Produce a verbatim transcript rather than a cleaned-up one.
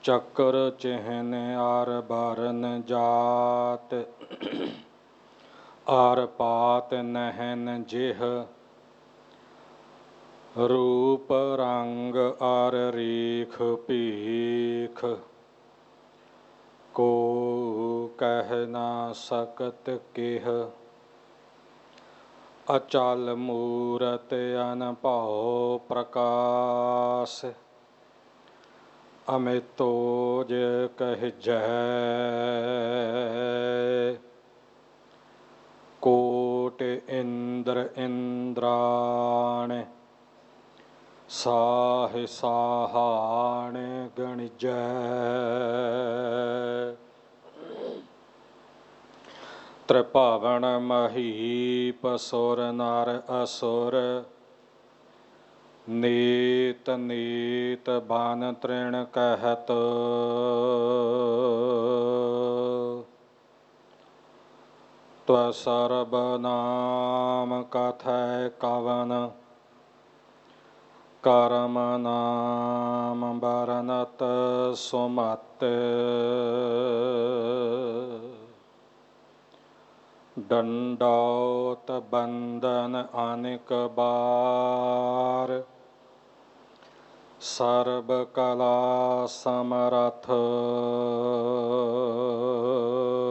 ਚੱਕਰ ਚਿਹਨ R burn ਜਾਤ, R ਪਾਤ ਨਹਿਨ ਜਿਹ, ਰੂਪ ਰੰਗ ਆਰ ਰੀਖ ਭੀਖ, ਕੋ ਕਹਿ ਨਾ ਸਕਤ ਕਿਹ। ਅਚਲ ਮੂਰਤ ਅਨਭਉ ਪ੍ਰਕਾਸ਼, ਅਮਿਤੋਜ ਕਹਿਜੈ। ਕੋਟ ਇੰਦਰ ਇੰਦਰਾਣ, ਸਾਹ ਸਾਹਾਣ ਗਣਿਜੈ। ਤ੍ਰਿਭਵਨ ਮਹੀਪ ਸੁਰ ਨਰ ਅਸੁਰ, ਨੀਤ ਨੀਤ ਬਨ ਤ੍ਰਿਣ ਕਹਿਤ। ਤਵ ਸਰਬ ਨਾਮ ਕਥੈ ਕਵਨ, ਕਰਮ ਨਾਮ ਬਰਨਤ ਸੁਮਤ। ਡੰਡੌਤ ਬੰਦਨ ਅਨੇਕ ਬਾਰ, ਸਰਬ ਕਲਾ ਸਮਰਥ।